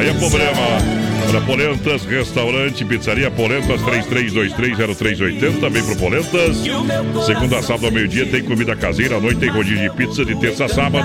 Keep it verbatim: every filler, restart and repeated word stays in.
é problema. Para Polentas, restaurante, pizzaria Polentas, três três dois três zero três oito zero. Vem pro Polentas. Segunda a sábado ao meio-dia tem comida caseira. À noite tem rodízio de pizza de terça a sábado.